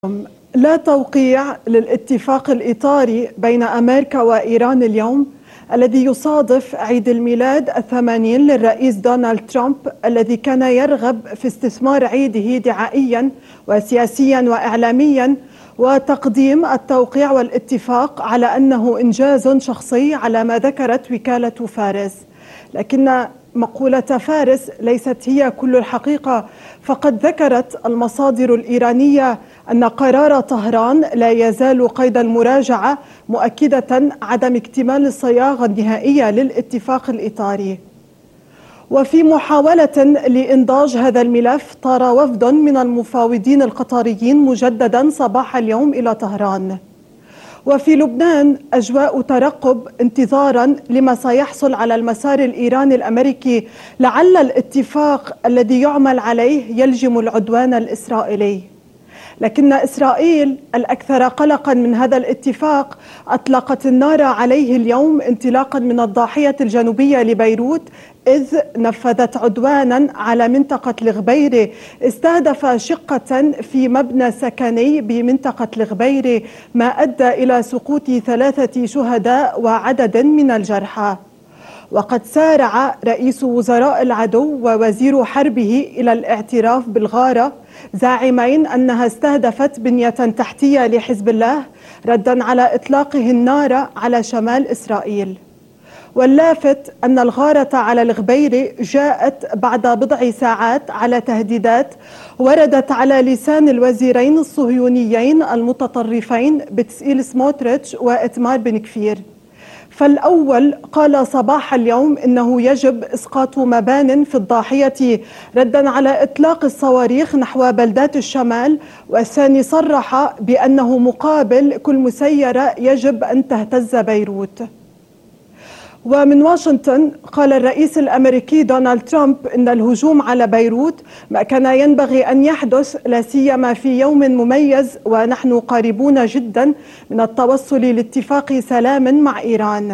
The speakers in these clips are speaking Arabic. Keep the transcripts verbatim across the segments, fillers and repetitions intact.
لا توقيع للاتفاق الإطاري بين أمريكا وإيران اليوم الذي يصادف عيد الميلاد الثمانين للرئيس دونالد ترامب الذي كان يرغب في استثمار عيده دعائيا وسياسيا وإعلاميا وتقديم التوقيع والاتفاق على أنه إنجاز شخصي على ما ذكرت وكالة فارس. لكن مقولة فارس ليست هي كل الحقيقة، فقد ذكرت المصادر الإيرانية أن قرار طهران لا يزال قيد المراجعة، مؤكدة عدم اكتمال الصياغة النهائية للاتفاق الإطاري. وفي محاولة لإنضاج هذا الملف طار وفد من المفاوضين القطريين مجددا صباح اليوم إلى طهران. وفي لبنان أجواء ترقب انتظارا لما سيحصل على المسار الإيراني الأمريكي، لعل الاتفاق الذي يعمل عليه يلجم العدوان الإسرائيلي. لكن إسرائيل الأكثر قلقا من هذا الاتفاق أطلقت النار عليه اليوم انطلاقا من الضاحية الجنوبية لبيروت، إذ نفذت عدوانا على منطقة الغبيري استهدف شقة في مبنى سكني بمنطقة الغبيري، ما أدى إلى سقوط ثلاثة شهداء وعدد من الجرحى. وقد سارع رئيس وزراء العدو ووزير حربه إلى الاعتراف بالغارة، زاعمين أنها استهدفت بنية تحتية لحزب الله ردا على إطلاقه النار على شمال إسرائيل. واللافت أن الغارة على الغبيري جاءت بعد بضع ساعات على تهديدات وردت على لسان الوزيرين الصهيونيين المتطرفين بتسئيل سموتريتش وإتمار بن كفير. فالأول قال صباح اليوم إنه يجب إسقاط مبان في الضاحية ردا على إطلاق الصواريخ نحو بلدات الشمال، والثاني صرح بأنه مقابل كل مسيرة يجب أن تهتز بيروت. ومن واشنطن قال الرئيس الأمريكي دونالد ترامب إن الهجوم على بيروت ما كان ينبغي أن يحدث، لا سيما في يوم مميز ونحن قريبون جدا من التوصل لاتفاق سلام مع إيران،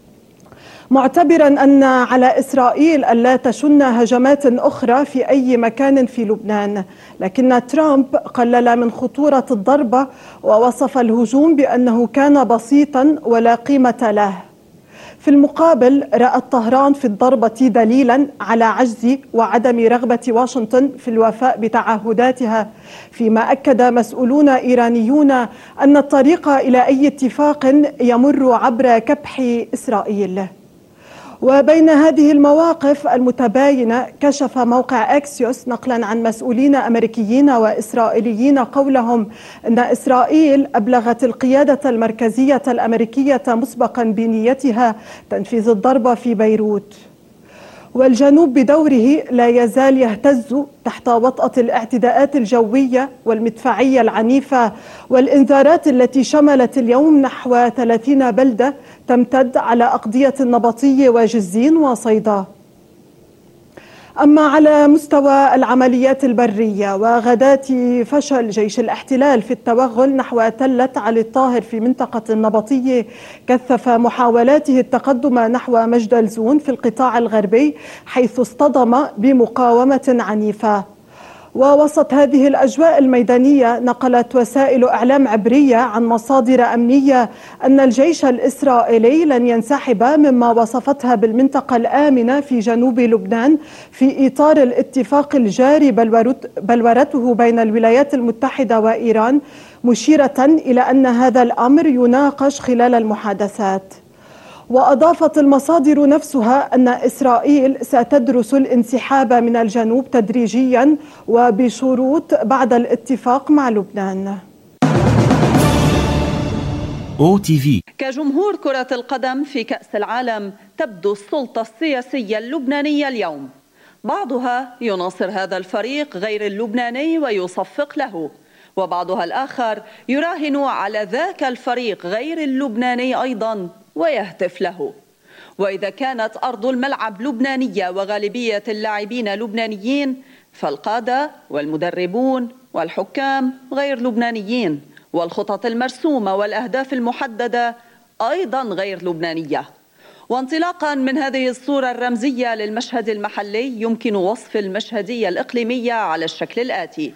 معتبرا أن على إسرائيل ألا تشن هجمات أخرى في أي مكان في لبنان. لكن ترامب قلل من خطورة الضربة ووصف الهجوم بأنه كان بسيطا ولا قيمة له. في المقابل رأت طهران في الضربة دليلا على عجز وعدم رغبة واشنطن في الوفاء بتعهداتها، فيما أكد مسؤولون إيرانيون أن الطريق إلى أي اتفاق يمر عبر كبح إسرائيل. وبين هذه المواقف المتباينة كشف موقع أكسيوس نقلا عن مسؤولين أمريكيين وإسرائيليين قولهم أن إسرائيل أبلغت القيادة المركزية الأمريكية مسبقا بنيتها تنفيذ الضربة في بيروت. والجنوب بدوره لا يزال يهتز تحت وطأة الاعتداءات الجوية والمدفعية العنيفة والإنذارات التي شملت اليوم نحو ثلاثين بلدة تمتد على أقضية النبطي وجزين وصيدا. أما على مستوى العمليات البرية وغداة فشل جيش الاحتلال في التوغل نحو تلة علي الطاهر في منطقة النبطية، كثف محاولاته التقدم نحو مجدلزون في القطاع الغربي حيث اصطدم بمقاومة عنيفة. ووسط هذه الأجواء الميدانية نقلت وسائل إعلام عبرية عن مصادر أمنية أن الجيش الإسرائيلي لن ينسحب مما وصفتها بالمنطقة الآمنة في جنوب لبنان في إطار الاتفاق الجاري بلورته بين الولايات المتحدة وإيران، مشيرة إلى أن هذا الأمر يناقش خلال المحادثات. وأضافت المصادر نفسها أن إسرائيل ستدرس الانسحاب من الجنوب تدريجيا وبشروط بعد الاتفاق مع لبنان. أو تي في. كجمهور كرة القدم في كأس العالم تبدو السلطة السياسية اللبنانية اليوم بعضها يناصر هذا الفريق غير اللبناني ويصفق له، وبعضها الآخر يراهن على ذاك الفريق غير اللبناني أيضا ويهتف له. وإذا كانت أرض الملعب لبنانية وغالبية اللاعبين لبنانيين، فالقادة والمدربون والحكام غير لبنانيين، والخطط المرسومة والأهداف المحددة أيضا غير لبنانية. وانطلاقا من هذه الصورة الرمزية للمشهد المحلي يمكن وصف المشهدية الإقليمية على الشكل الآتي: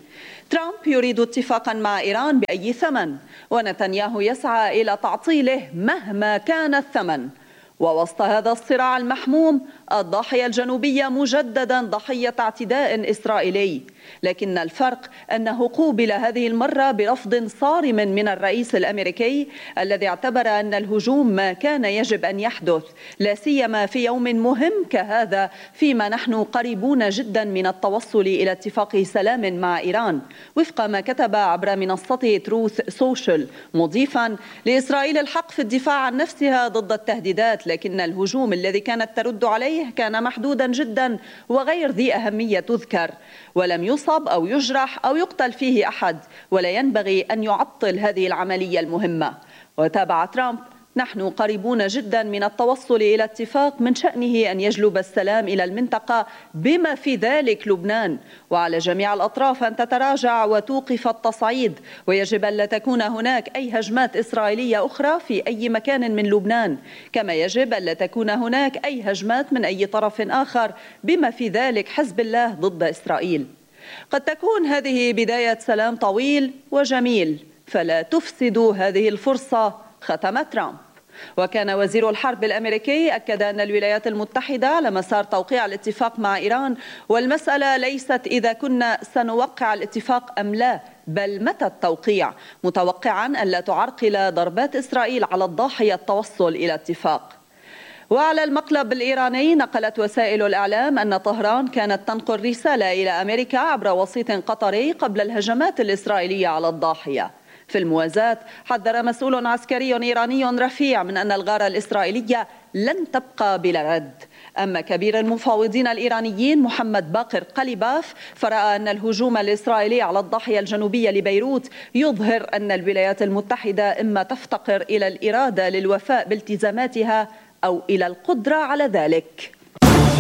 ترامب يريد اتفاقا مع إيران بأي ثمن، ونتنياهو يسعى إلى تعطيله مهما كان الثمن. ووسط هذا الصراع المحموم، الضاحية الجنوبية مجددا ضحية اعتداء إسرائيلي، لكن الفرق أنه قوبل هذه المرة برفض صارم من الرئيس الأمريكي الذي اعتبر أن الهجوم ما كان يجب أن يحدث، لا سيما في يوم مهم كهذا فيما نحن قريبون جدا من التوصل إلى اتفاق سلام مع إيران، وفق ما كتب عبر منصته تروث سوشيال، مضيفا لإسرائيل الحق في الدفاع عن نفسها ضد التهديدات، لكن الهجوم الذي كانت ترد عليه كان محدودا جدا وغير ذي أهمية تذكر، ولم يصب أو يجرح أو يقتل فيه أحد، ولا ينبغي أن يعطل هذه العملية المهمة. وتابع ترامب: نحن قريبون جدا من التوصل إلى اتفاق من شأنه أن يجلب السلام إلى المنطقة بما في ذلك لبنان، وعلى جميع الأطراف أن تتراجع وتوقف التصعيد، ويجب أن لا تكون هناك أي هجمات إسرائيلية أخرى في أي مكان من لبنان، كما يجب أن لا تكون هناك أي هجمات من أي طرف آخر بما في ذلك حزب الله ضد إسرائيل. قد تكون هذه بداية سلام طويل وجميل، فلا تفسدوا هذه الفرصة، ختم ترامب. وكان وزير الحرب الأمريكي أكد أن الولايات المتحدة على مسار توقيع الاتفاق مع إيران، والمسألة ليست إذا كنا سنوقع الاتفاق أم لا، بل متى التوقيع، متوقعا أن لا تعرقل ضربات إسرائيل على الضاحية التوصل إلى اتفاق. وعلى المقلب الإيراني، نقلت وسائل الإعلام أن طهران كانت تنقل رسالة إلى أمريكا عبر وسيط قطري قبل الهجمات الإسرائيلية على الضاحية. في الموازاة، حذر مسؤول عسكري إيراني رفيع من أن الغارة الإسرائيلية لن تبقى بلا رد. أما كبير المفاوضين الإيرانيين محمد باقر قليباف فرأى أن الهجوم الإسرائيلي على الضاحية الجنوبية لبيروت يظهر أن الولايات المتحدة إما تفتقر إلى الإرادة للوفاء بالتزاماتها أو إلى القدرة على ذلك.